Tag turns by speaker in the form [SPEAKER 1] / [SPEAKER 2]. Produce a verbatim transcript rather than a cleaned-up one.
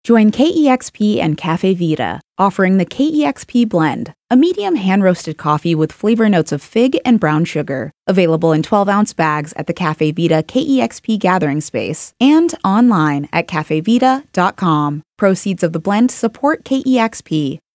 [SPEAKER 1] Join K E X P and Cafe Vita, offering the K E X P Blend, a medium hand-roasted coffee with flavor notes of fig and brown sugar. Available in twelve-ounce bags at the Cafe Vita K E X P gathering space and online at cafe vita dot com. Proceeds of the blend support K E X P.